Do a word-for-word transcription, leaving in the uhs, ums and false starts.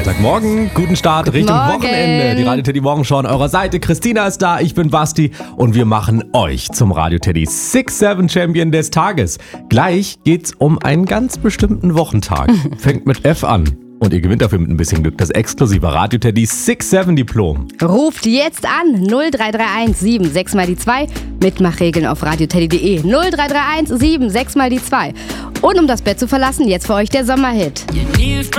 Dienstagmorgen, guten Start Guten Richtung Morgen. Wochenende. Die Radio Teddy Morgenschau an eurer Seite. Christina ist da, ich bin Basti und wir machen euch zum Radio Teddy six sieben Champion des Tages. Gleich geht's um einen ganz bestimmten Wochentag. Fängt mit F an. Und ihr gewinnt dafür mit ein bisschen Glück das exklusive Radio Teddy six sieben Diplom. Ruft jetzt an null drei drei eins sieben sechs mal die zwei. Mitmachregeln auf radioteddy punkt de null drei drei eins sieben sechs mal die zwei. Und um das Bett zu verlassen, jetzt für euch der Sommerhit.